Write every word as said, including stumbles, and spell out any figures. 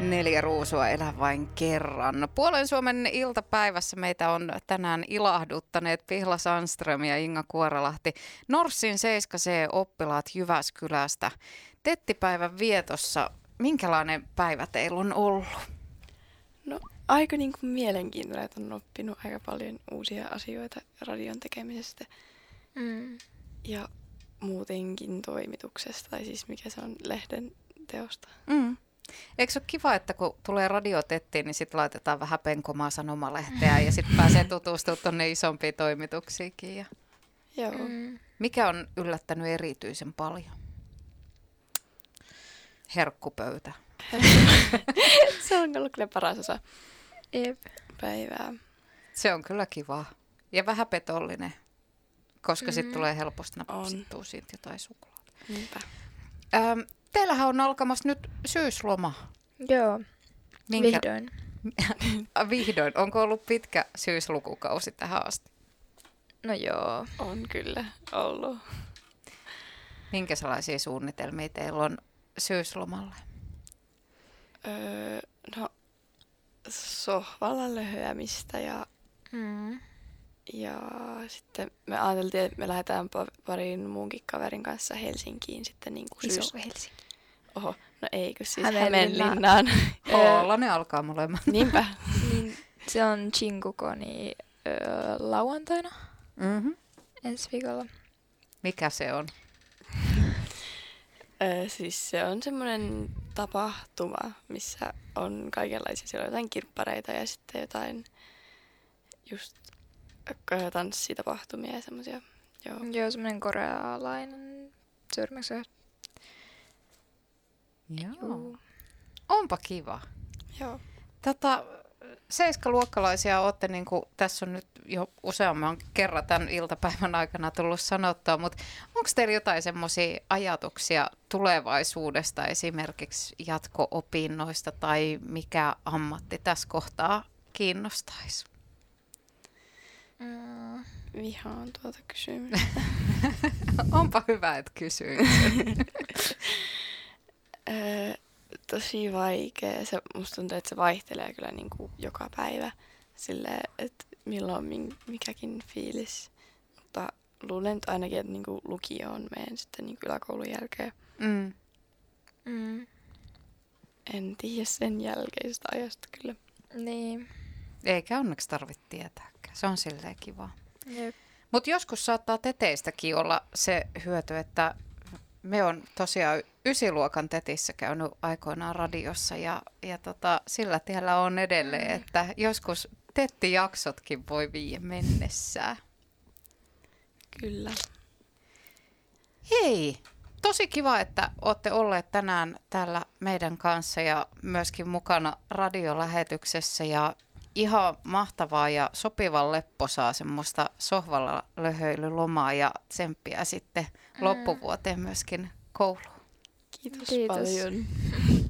Neljä ruusua elä vain kerran. Puolen Suomen iltapäivässä meitä on tänään ilahduttaneet Pihla Sandström ja Inga Kuoralahti. Norssin seitsemän C-oppilaat Jyväskylästä. Tettipäivän vietossa, minkälainen päivä teillä on ollut? No aika niin kuin mielenkiintoinen, että on oppinut aika paljon uusia asioita radion tekemisestä. Mm. Ja muutenkin toimituksesta, tai siis mikä se on lehden teosta. Mm. Eikö se ole kiva, että kun tulee radiotettiin, niin sitten laitetaan vähän penkomaa sanomalehteä ja sitten pääsee tutustumaan tuonne isompiin toimituksiinkin. Ja... Joo. Mm. Mikä on yllättänyt erityisen paljon? Herkkupöytä. Se on ollut kyllä paras osa Jep. päivää. Se on kyllä kiva ja vähän petollinen, koska mm. sitten tulee helposti napsittua on. siitä jotain suklaata. Niinpä. Ähm, teillähän on alkamassa nyt syysloma. Joo, Minkä... vihdoin. Vihdoin. Onko ollut pitkä syyslukukausi tähän asti? No joo. On kyllä ollut. Minkä sellaisia suunnitelmia teillä on syyslomalle? Öö, no sohvalla löhöämistä ja, Mm. ja sitten me ajateltiin, että me lähdetään parin muunkin kaverin kanssa Helsinkiin sitten niin kuin Iso syys... Helsinki. Oho, no eikö siis Hämeenlinnaan. Hämeenlinnaan. Oolla ne alkaa molemmat. Niinpä. Niin, se on Chinkukoni öö, lauantaina Mm-hmm. ensi viikolla. Mikä se on? Öö, siis se on semmoinen tapahtuma, missä on kaikenlaisia, siellä on jotain kirppareita ja sitten jotain just ö, tanssitapahtumia ja semmoisia. Joo. Joo, semmoinen korealainen törmäksö. Joo. Onpa kiva. Joo. Tota, seiskaluokkalaisia olette, niin kuin tässä on nyt jo useamman kerran tämän iltapäivän aikana tullut sanottua, mutta onko teillä jotain semmoisia ajatuksia tulevaisuudesta, esimerkiksi jatko-opinnoista tai mikä ammatti tässä kohtaa kiinnostaisi? Mm. Vihaan tuota kysymystä. Onpa hyvä, että kysyin. öö, tosi vaikea. Se, musta tuntuu, että se vaihtelee kyllä niin kuin joka päivä silleen, että milloin min, mikäkin fiilis. Mutta luulen että ainakin, että niin kuin lukioon menen sitten niin kuin yläkoulun jälkeen. Mm. Mm. En tiedä sen jälkeisestä ajasta kyllä. Niin. Eikä onneksi tarvitse tietääkään. Se on silleen kiva. Jep. Mutta joskus saattaa teteistäkin olla se hyöty, että me on tosiaan ysiluokan tetissä käynyt aikoinaan radiossa ja, ja tota, sillä tiellä on edelleen, että joskus tettijaksotkin voi viiä mennessään. Kyllä. Hei, tosi kiva, että olette olleet tänään täällä meidän kanssa ja myöskin mukana radiolähetyksessä ja ihan mahtavaa ja sopivan lepposaa semmoista sohvalla löhöilylomaa ja tsemppiä sitten mm. loppuvuoteen myöskin kouluun. Kiitos, Kiitos. paljon.